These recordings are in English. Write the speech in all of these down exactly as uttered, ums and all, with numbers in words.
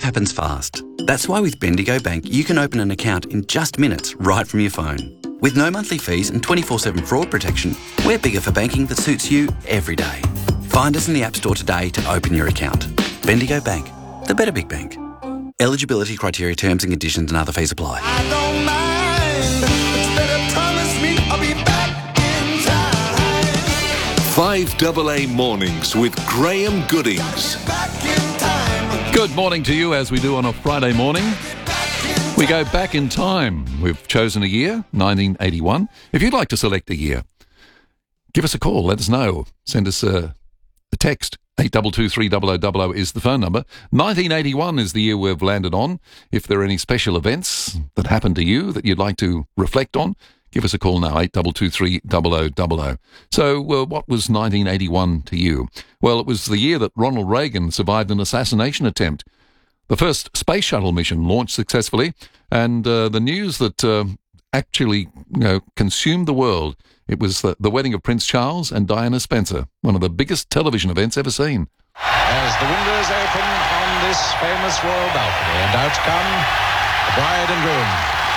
happens fast. That's why with Bendigo Bank, you can open an account in just minutes right from your phone. With no monthly fees and twenty-four seven fraud protection, we're bigger for banking that suits you every day. Find us in the App Store today to open your account. Bendigo Bank, the better big bank. Eligibility criteria, terms and conditions and other fees apply. I don't mind. It's better promise me I'll be back in time. five A A Mornings with Graham Goodings. Back in time. Good morning to you, as we do on a Friday morning. We go back in time. We've chosen a year, nineteen eighty-one. If you'd like to select a year, give us a call. Let us know. Send us a, a text. eight two two three zero zero zero zero is the phone number. nineteen eighty-one is the year we've landed on. If there are any special events that happened to you that you'd like to reflect on, give us a call now, eight two two three zero zero zero zero. So, well, what was nineteen eighty-one to you? Well, it was the year that Ronald Reagan survived an assassination attempt. The first space shuttle mission launched successfully, and uh, the news that uh, actually you know, consumed the world, it was the, the wedding of Prince Charles and Diana Spencer, one of the biggest television events ever seen. As the windows open on this famous royal balcony, and out come the bride and groom.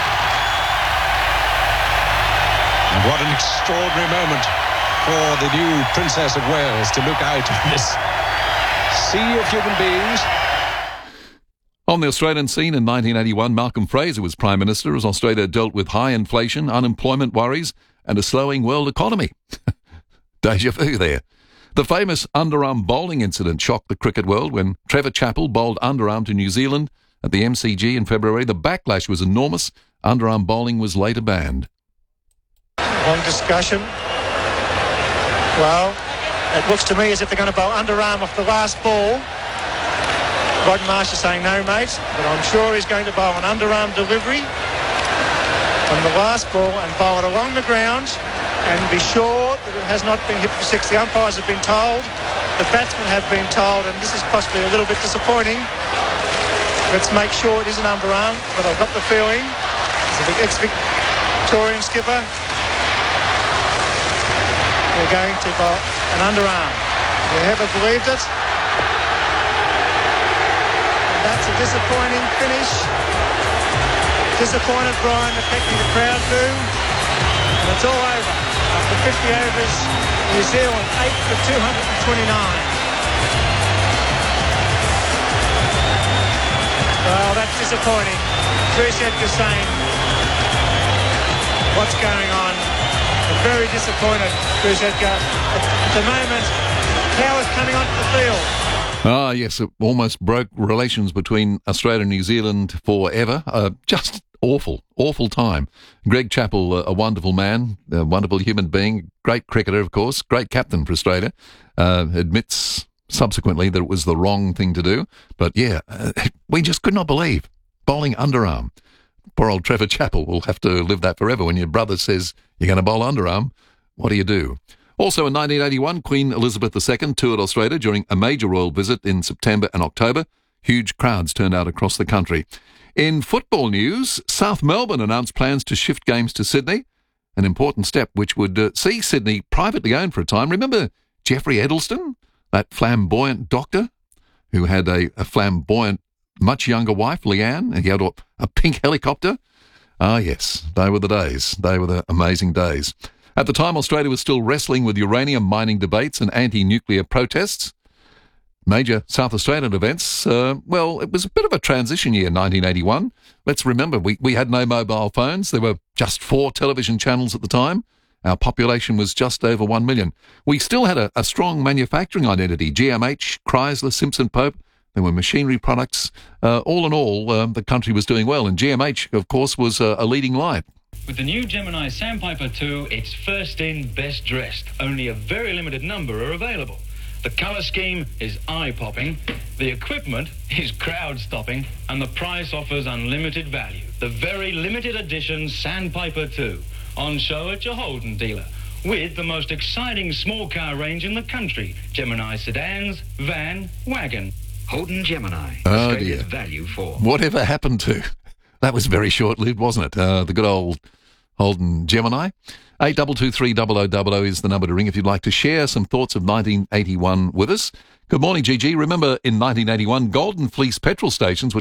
And what an extraordinary moment for the new Princess of Wales to look out on this sea of human beings. On the Australian scene in nineteen eighty-one, Malcolm Fraser was Prime Minister as Australia dealt with high inflation, unemployment worries and a slowing world economy. Deja vu there. The famous underarm bowling incident shocked the cricket world when Trevor Chappell bowled underarm to New Zealand at the M C G in February. The backlash was enormous. Underarm bowling was later banned. Long discussion. Well, it looks to me as if they're going to bowl underarm off the last ball. Rod Marsh is saying no, mate, but I'm sure he's going to bowl an underarm delivery from the last ball and bowl it along the ground and be sure that it has not been hit for six. The umpires have been told, the batsmen have been told, and this is possibly a little bit disappointing. Let's make sure it is an underarm, but I've got the feeling as the ex-Victorian skipper, we're going to bowl an underarm. We ever believed it? That's a disappointing finish. Disappointed Brian, affecting the crowd boo. And it's all over. After fifty overs, New Zealand eight for two hundred twenty-nine. Well, that's disappointing. Bruce Edgar saying, what's going on? I'm very disappointed, Bruce Edgar. At the moment, Cow is coming onto the field. Ah, yes, it almost broke relations between Australia and New Zealand forever. Uh, just awful, awful time. Greg Chappell, uh, a wonderful man, a wonderful human being, great cricketer, of course, great captain for Australia, uh, admits subsequently that it was the wrong thing to do. But yeah, uh, we just could not believe bowling underarm. Poor old Trevor Chappell will have to live that forever. When your brother says you're going to bowl underarm, what do you do? Also in nineteen eighty-one, Queen Elizabeth the Second toured Australia during a major royal visit in September and October. Huge crowds turned out across the country. In football news, South Melbourne announced plans to shift games to Sydney, an important step which would uh, see Sydney privately owned for a time. Remember Jeffrey Edelston, that flamboyant doctor who had a, a flamboyant, much younger wife, Leanne, and he had a, a pink helicopter? Ah, yes, they were the days. They were the amazing days. At the time, Australia was still wrestling with uranium mining debates and anti-nuclear protests. Major South Australian events, uh, well, it was a bit of a transition year, nineteen eighty-one. Let's remember, we, we had no mobile phones. There were just four television channels at the time. Our population was just over one million. We still had a, a strong manufacturing identity. G M H, Chrysler, Simpson Pope. There were machinery products. Uh, all in all, uh, the country was doing well. And G M H, of course, was uh, a leading light. With the new Gemini Sandpiper two, it's first in, best dressed. Only a very limited number are available. The colour scheme is eye-popping, the equipment is crowd-stopping, and the price offers unlimited value. The very limited edition Sandpiper two, on show at your Holden dealer, with the most exciting small car range in the country. Gemini sedans, van, wagon. Holden Gemini, Oh, Australia's dear. value for. Whatever happened to? That was very short-lived, wasn't it? Uh, the good old Holden Gemini. eight two two three zero zero zero zero is the number to ring if you'd like to share some thoughts of nineteen eighty-one with us. Good morning, G G. Remember in nineteen eighty-one, Golden Fleece petrol stations were